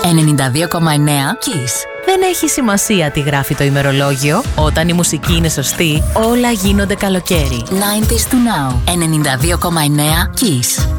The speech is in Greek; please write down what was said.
Kiss. Δεν έχει σημασία τι γράφει το ημερολόγιο. Όταν η μουσική είναι σωστή, όλα γίνονται καλοκαίρι. 90s to now. 92,9 Kiss.